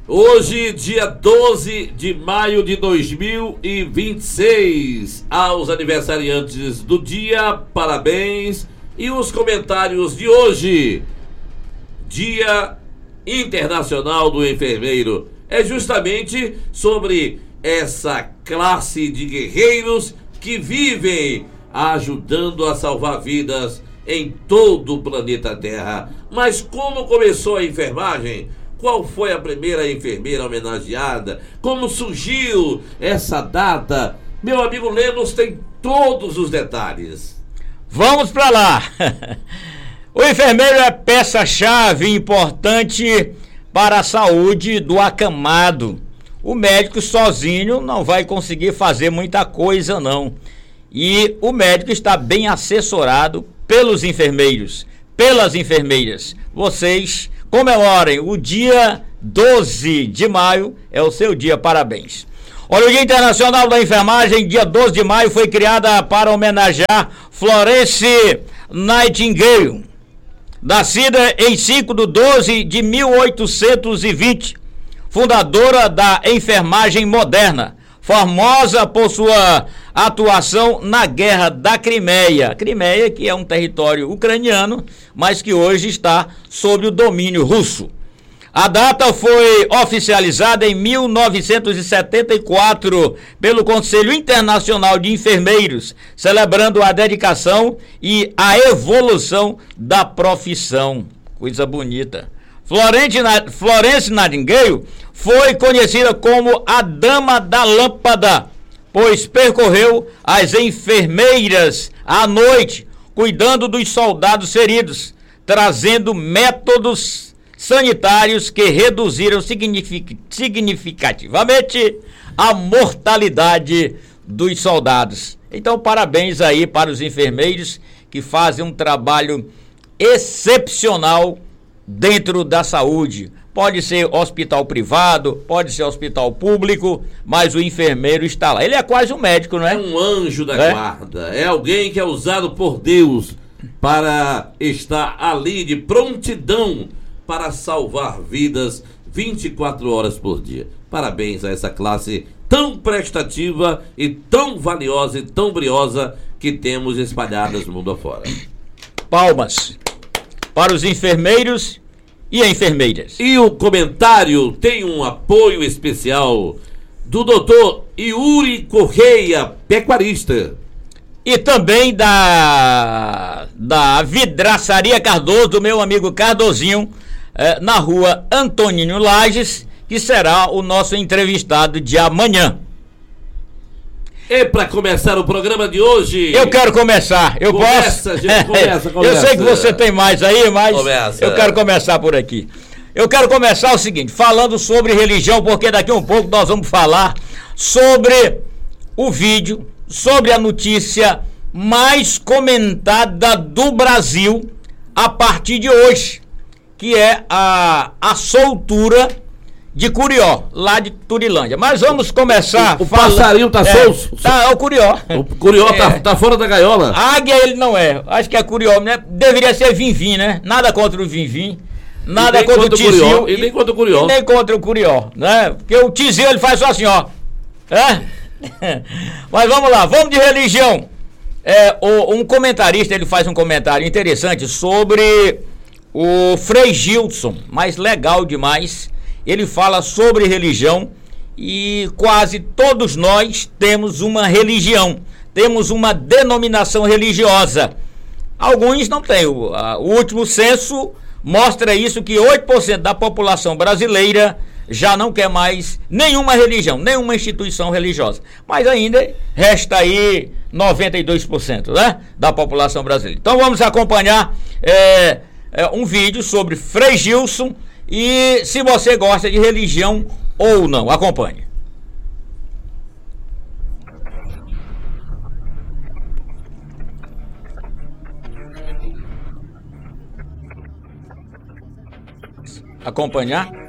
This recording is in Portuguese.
Hoje, dia 12 de maio de 2026, aos aniversariantes do dia, parabéns. E os comentários de hoje, Dia Internacional do Enfermeiro, é justamente sobre essa classe de guerreiros que vivem ajudando a salvar vidas em todo o planeta Terra. Mas como começou a enfermagem? Qual foi a primeira enfermeira homenageada? Como surgiu essa data? Meu amigo Lemos tem todos os detalhes. Vamos para lá. O enfermeiro é peça-chave importante para a saúde do acamado. O médico sozinho não vai conseguir fazer muita coisa, não. E o médico está bem assessorado pelos enfermeiros, pelas enfermeiras. Vocês comemorem o dia 12 de maio, é o seu dia, parabéns. Olha, o Dia Internacional da Enfermagem, dia 12 de maio, foi criada para homenagear Florence Nightingale, nascida em 5/12/1820, fundadora da enfermagem moderna, famosa por sua atuação na Guerra da Crimeia. Crimeia, que é um território ucraniano, mas que hoje está sob o domínio russo. A data foi oficializada em 1974 pelo Conselho Internacional de Enfermeiros, celebrando a dedicação e a evolução da profissão. Coisa bonita. Florence Nightingale foi conhecida como a Dama da Lâmpada, pois percorreu as enfermeiras à noite, cuidando dos soldados feridos, trazendo métodos sanitários que reduziram significativamente a mortalidade dos soldados. Então, parabéns aí para os enfermeiros que fazem um trabalho excepcional dentro da saúde. Pode ser hospital privado, pode ser hospital público, mas o enfermeiro está lá. Ele é quase um médico, não é? É um anjo da guarda, é alguém que é usado por Deus para estar ali de prontidão para salvar vidas 24 horas por dia. Parabéns a essa classe tão prestativa e tão valiosa e tão briosa que temos espalhadas no mundo afora. Palmas para os enfermeiros e enfermeiras. E o comentário tem um apoio especial do Dr. Yuri Correia, pecuarista. E também da Vidraçaria Cardoso, do meu amigo Cardozinho, na rua Antonino Lages, que será o nosso entrevistado de amanhã. E para começar o programa de hoje... Eu quero começar. Começa. Eu sei que você tem mais aí, mas eu quero começar por aqui. Eu quero começar o seguinte, falando sobre religião, porque daqui a um pouco nós vamos falar sobre o vídeo, sobre a notícia mais comentada do Brasil a partir de hoje, que é a soltura de Curió, lá de Turilândia. Mas vamos começar... O passarinho tá solto? É o Curió. O Curió tá fora da gaiola? A águia ele não é. Acho que é Curió, né? Deveria ser Vinvim, né? Nada contra o Vinvim. Nada contra o Tizil. E nem contra o Curió. E nem contra o Curió, né? Porque o Tizil ele faz só assim, ó. Mas vamos lá, vamos de religião. Um comentarista, ele faz um comentário interessante sobre o Frei Gilson, mas legal demais. Ele fala sobre religião e quase todos nós temos uma religião, temos uma denominação religiosa. Alguns não têm. O último censo mostra isso, que 8% da população brasileira já não quer mais nenhuma religião, nenhuma instituição religiosa. Mas ainda resta aí 92%, né, da população brasileira. Então vamos acompanhar um vídeo sobre Frei Gilson e se você gosta de religião ou não. Acompanhe. Acompanhar?